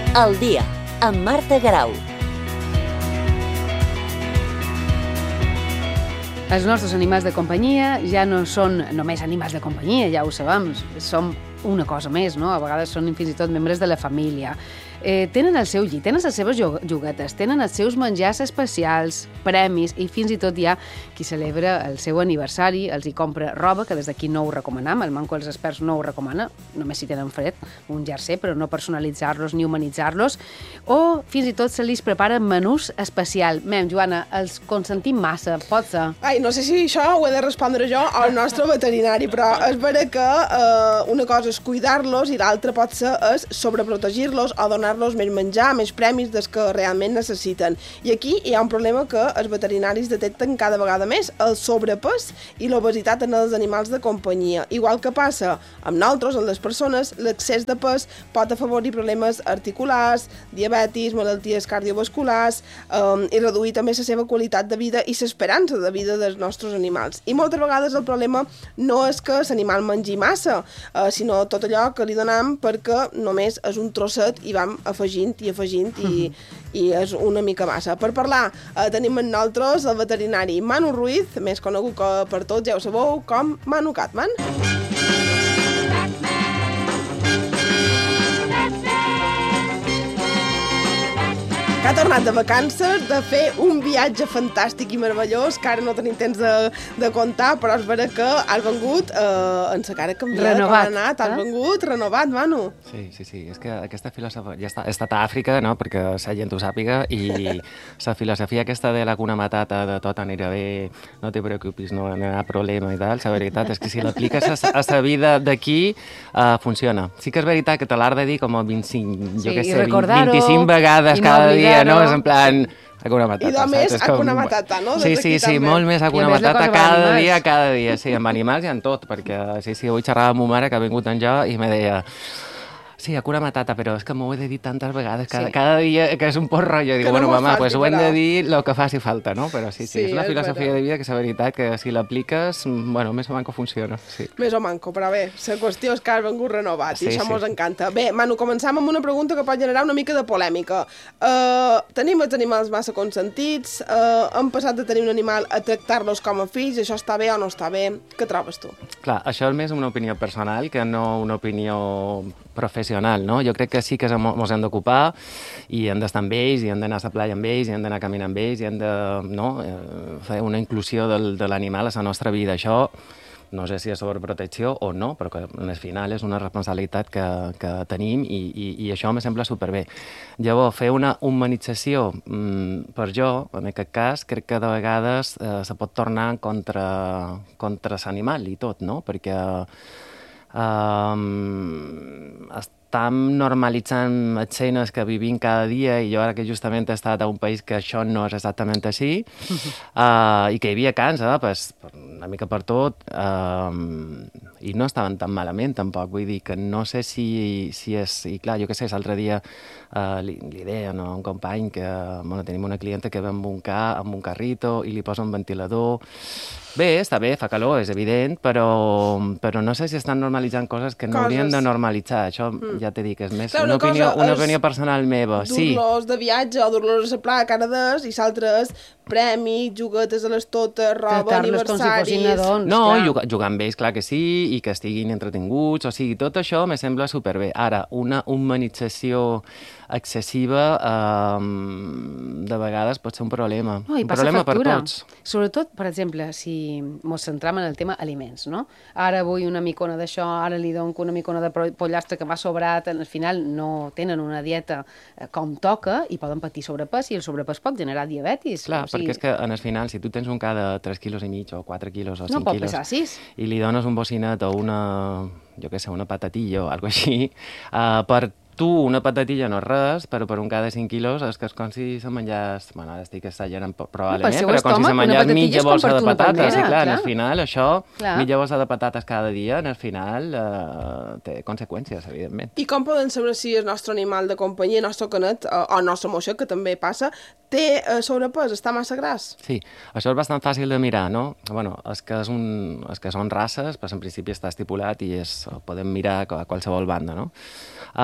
Al dia, amb Marta Garau. Els nostres animals de companyia ja no són només animals de companyia, ja ho sabem, som una cosa més, no? A vegades són fins i tot membres de la família. Tenen el seu llit, tenen les seves juguetes, tenen els seus menjars especials, premis, i fins i tot hi ha qui celebra el seu aniversari, els hi compra roba, que des d'aquí no ho recomanam, el Manco dels Experts no ho recomana, només si tenen fred, un jersei, però no personalitzar-los ni humanitzar-los, o fins i tot se li preparen menús especial. Joana, els consentim massa, pot ser? Ai, no sé si això ho he de respondre jo o el nostre veterinari, però és vera que una cosa és cuidar-los i l'altra pot ser és sobreprotegir-los o donar-los més menjar, més premis dels que realment necessiten. I aquí hi ha un problema que els veterinaris detecten cada vegada més, el sobrepès i l'obesitat en els animals de companyia. Igual que passa amb nosaltres, amb les persones, l'excés de pes pot afavorir problemes articulars, diabetis, malalties cardiovasculars i reduir també la seva qualitat de vida i l'esperança de vida dels nostres animals. I moltes vegades el problema no és que l'animal mengi massa, sinó tot allò que li donem perquè només és un trosset i vam afegint i és una mica massa. Per parlar, tenim amb nosaltres el veterinari Manu Ruiz, més conegut per tots, ja ho sabeu, com Manu Catman. Que ha tornat de vacances, de fer un viatge fantàstic i meravellós, que ara no tenim temps de contar, però és vera que has vengut en sa cara canviada. Renovat. Has vengut renovat, Manu. Sí, és que aquesta filosofia... Ja he estat a Àfrica, no?, perquè la gent ho sàpiga, i la filosofia aquesta de la Hakuna Matata, de tot anirà bé, no te preocupis, no hi ha problema i tal, la veritat és que si l'apliques a la vida d'aquí, funciona. Sí que és veritat que te l'has de dir com 25, jo què sé, 25 vegades cada dia, no? És en plan... Hakuna Matata. I més Hakuna Matata, no? Sí, molt més Hakuna Matata cada dia. Sí, amb animals i en tot, perquè sí, avui xerrava amb ma mare que ha vingut en jo i me deia... Sí, Hakuna Matata, però és que m'ho he de dir tantes vegades, cada dia, que és un pot rotllo. Dic, bueno, mama, pues ho hem de dir el que faci falta, no? Però sí, és una filosofia de vida que és la veritat que si l'apliques, bueno, més o manco funciona. Sí. Més o manco, però bé, la qüestió és que has vengut renovat i això mos encanta. Bé, Manu, començam amb una pregunta que pot generar una mica de polèmica. Tenim els animals massa consentits, hem passat de tenir un animal a tractar-los com a fills, això està bé o no està bé? Què trobes tu? Clar, això és més una opinió personal que no una opinió professional, no? Jo crec que sí que ens hem d'ocupar i hem d'estar amb ells, i hem d'anar a la playa amb ells, i hem d'anar a caminar amb ells, i hem de fer una inclusió de l'animal a la nostra vida. Això no sé si és sobreprotecció o no, però que al final és una responsabilitat que tenim i això me sembla superbé. Llavors, fer una humanització, per jo, en aquest cas, crec que de vegades se pot tornar contra l'animal i tot, no? Perquè estem normalitzant escenes que vivim cada dia i jo ara que justament he estat a un país que això no és exactament així i que hi havia cans, una mica per tot i no estaven tan malament tampoc, vull dir que no sé si és... I clar, jo què sé, l'altre dia li deia a un company que tenim una clienta que ve amb un carrito i li posa un ventilador. Bé, està bé, fa calor, és evident, però no sé si estan normalitzant coses que no haurien de normalitzar. Això ja t'he dit que és més una opinió personal meva. Dur-los de viatge o dur-los a la playa cada des i l'altre és premis, juguetes a les totes, roba, aniversaris... No, jugar amb ells, clar que sí, i que estiguin entretinguts, o sigui, tot això me sembla superbé. Ara, una humanització excessiva de vegades pot ser un problema. Un problema per tots. Sobretot, per exemple, si ens centram en el tema aliments, no? Ara vull una micona d'això, ara li dono una micona de pollastre que m'ha sobrat, al final no tenen una dieta com toca i poden patir sobrepès i el sobrepès pot generar diabetis. Clar, perquè és que en el final, si tu tens un ca de 3,5 quilos o 4 quilos o 5 quilos... No pot pesar 6. I li dones un bocinet o jo què sé, una patatilla o alguna cosa així, per tu una patatilla no és res, però per un ca de 5 quilos és que és com si se menjàs... Bueno, ara estic exagerant probablement, però com si se menjàs mitja bolsa de patates. I clar, al final això, mitja bolsa de patates cada dia, al final té conseqüències, evidentment. I com poden saber si el nostre animal de companyia, el nostre canet o el nostre moixet, que també passa, té sobrepès, està massa gras? Sí, això és bastant fàcil de mirar, no? Bueno, els que són races, pues en principi està estipulat i podem mirar a qualsevol banda, no?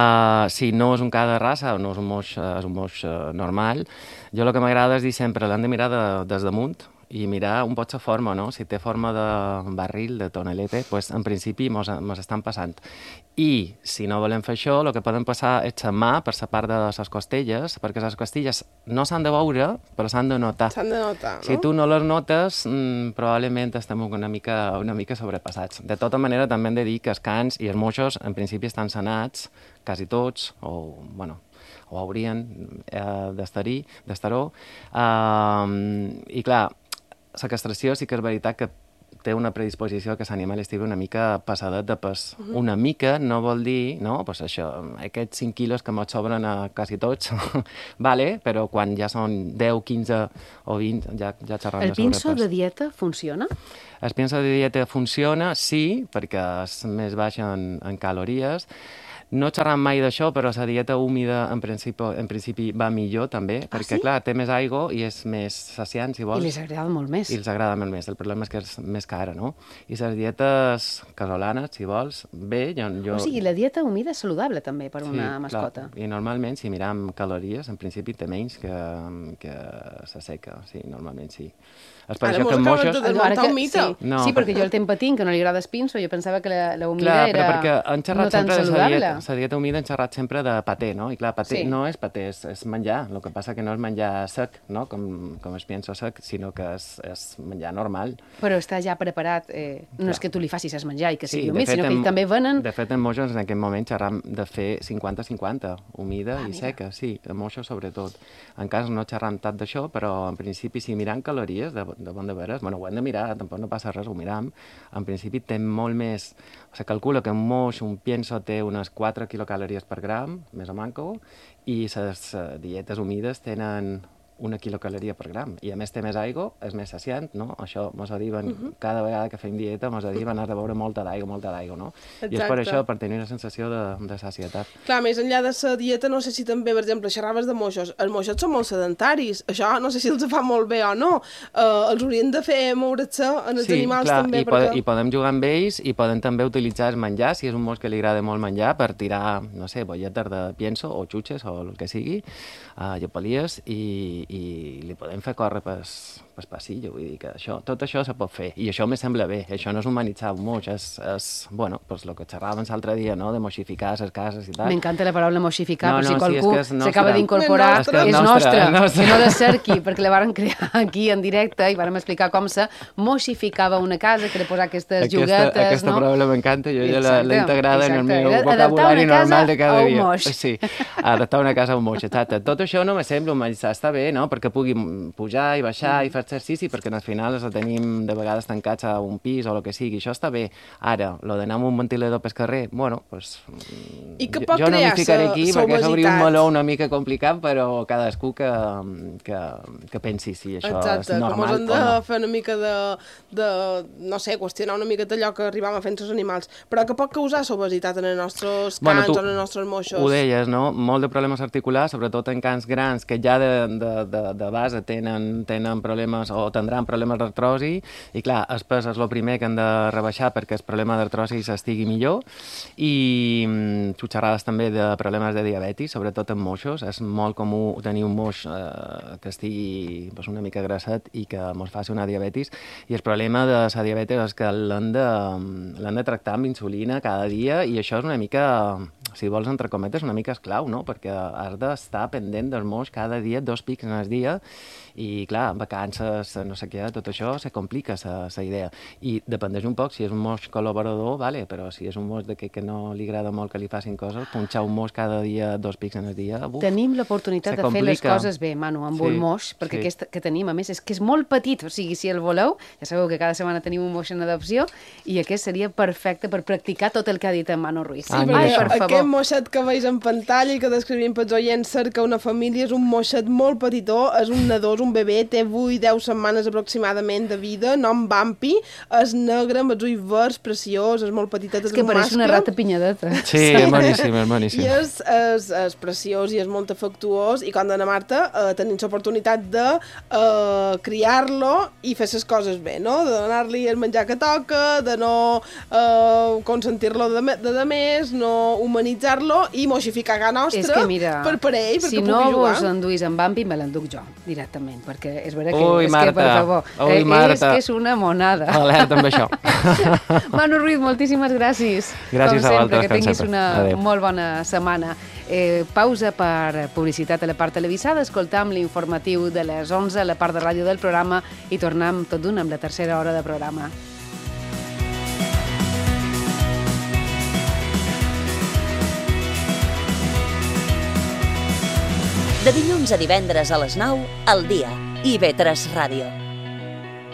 Si no és un ca de raça o no és un moix normal, jo el que m'agrada és dir sempre, l'hem de mirar des damunt i mirar un pot la forma, no? Si té forma de barril, de tonelete, pues, en principi mos estan passant. I si no volem fer això, el que podem passar és la mà per la part de les costelles, perquè les costelles no s'han de veure, però s'han de notar. S'han de notar, no? Si tu no les notes, probablement estem una mica sobrepassats. De tota manera, també hem de dir que els cans i els moixos, en principi, estan sanats, quasi tots, o haurien d'estar-ho. I clar, la castració sí que és veritat que té una predisposició que l'animal estigui una mica passadet de pes. Una mica no vol dir, no, pues això, aquests 5 quilos que mos sobren a quasi tots, vale, però quan ja són 10, 15 o 20, ja xerram de sobrepès. El pinso de dieta funciona? El pinso de dieta funciona, sí, perquè és més baix en calories. No xerram mai d'això, però la dieta húmida en principi va millor també, perquè clar, té més aigua i és més saciant, si vols. I els agrada molt més. I els agrada molt més. El problema és que és més cara, no? I les dietes casolanes, si vols, bé, jo... O sigui, la dieta humida és saludable també per una mascota. Clar. I normalment, si miram calories, en principi té menys que la seca, sí, normalment sí. És per això que moixos... Sí, perquè jo el temps patint, que no li agrada el pinso, jo pensava que la humida era no tan saludable. La dieta humida hem xerrat sempre de paté, no? I clar, paté no és paté, és menjar. El que passa que no és menjar sec, no? Com es pienso sec, sinó que és menjar normal. Però està ja preparat, no és que tu li facis el menjar i que sigui humit, sinó que ells també venen... De fet, en moixos en aquest moment xerram de fer 50-50, humida i seca, sí, en moixos sobretot. En cas no xerram tant d'això, però en principi si mirant calories, de bon de veres, bueno, ho hem de mirar, tampoc no passa res, ho miram, en principi té molt més... Se calcula que un moix, un pienso, té unes 4 quilocalories per gram, més o manco, i les dietes humides tenen 1 quilocaloria per gram. I a més té més aigua, és més saciant, no? Això mos ho diuen, cada vegada que fem dieta, mos ho diuen, has de beure molta d'aigua, no? Exacte. I és per això, per tenir una sensació de sacietat. Clar, més enllà de la dieta, no sé si també, per exemple, xerraves de moixos. Els moixos són molt sedentaris. Això no sé si els fa molt bé o no. Els haurien de fer moure-se en els animals també. I podem jugar amb ells i podem també utilitzar el menjar, si és un moix que li agrada molt menjar, per tirar, no sé, bolletes de pienso o xutxes o el que sigui, llepalies, i li podem fer córrer pel passillo, vull dir que tot això se pot fer, i això me sembla bé, això no és humanitzar un moix, és bueno, pues el que xerràvem l'altre dia, no?, de moixificar les cases i tal. M'encanta la paraula moixificar, per si qualcú s'acaba d'incorporar, és nostra, que no de cerqui, perquè la varen crear aquí en directe i vàrem explicar com se moixificava una casa, que era posar aquestes juguetes, no? Aquesta paraula m'encanta, jo ja l'he integrada en el meu vocabulari normal de cada dia. Sí, adaptar una casa a un moix, exacte. Tot això no me sembla humanitzar, està bé, no?, perquè pugui pujar i baixar i fer exercici, perquè al final els tenim de vegades tancats a un pis o el que sigui, això està bé. Ara, lo d'anar amb un ventilador pel carrer, bueno, doncs... Jo no m'hi ficaré aquí perquè s'obri un meló una mica complicat, però cadascú que pensi si això és normal o no. Exacte, com ens hem de fer una mica de, no sé, qüestionar una mica d'allò que arribam a fer els animals, però que pot causar obesitat en els nostres cans o en els nostres moixos. Ho deies, no? Molt de problemes articulars, sobretot en cans grans que ja de base tenen problemes o tindran problemes d'artrosi, i clar, el pes és el primer que han de rebaixar perquè el problema d'artrosi estigui millor, i tu xerrades també de problemes de diabetis, sobretot en moixos. És molt comú tenir un moix que estigui una mica grasset i que ens faci una diabetis, i el problema de la diabetis és que l'han de tractar amb insulina cada dia, i això és una mica, si vols, entre cometes, una mica esclau, no? Perquè has d'estar pendent del moix cada dia, 2 pics en el dia, i clar, vacances, no sé què, tot això se complica la idea. I dependeix un poc, si és un moix col·laborador, vale, però si és un moix que no li agrada molt que li facin coses, punxar un moix cada dia, 2 pics en el dia... Tenim l'oportunitat de fer les coses bé, Manu, amb un moix, perquè aquest que tenim, a més, és que és molt petit, o sigui, si el voleu, ja sabeu que cada setmana tenim un moix en adopció, i aquest seria perfecte per practicar tot el que ha dit en Manu Ruiz. Sí, perquè aquest moixet que veus en pantalla i que descrivim pels oients cerca una família és un moixet molt petitó, és un nadó, és un bebè, té 8-10 setmanes aproximadament de vida, nom Bumpy, és negre, amb els ulls verds, preciós, és molt petitet, és un mascle. És que pareix una rata pinyadeta. Sí, és boníssim, és boníssim. I és preciós i és molt afectuós, i com dona Marta, tenim l'oportunitat de criar-lo i fer les coses bé, no? De donar-li el menjar que toca, de no consentir-lo de més, no humanitzar organitzar-lo i moxificar a nostra És que mira, per ell, perquè si pugui no jugar. vos enduís amb Bambi, me l'enduc jo, directament, perquè és vera que, Ui, és Marta. que per favor, Ui, Marta. és una monada. Alerta amb això. Manu Ruiz, moltíssimes gràcies. Gràcies com a sempre, vosaltres, que com tinguis sempre. una Adéu. molt bona setmana. Pausa per publicitat a la part televisada, escoltam l'informatiu de les 11 a la part de ràdio del programa i tornem tot d'una amb la tercera hora de programa. De dilluns a divendres a les 9, al dia. IB3 Ràdio.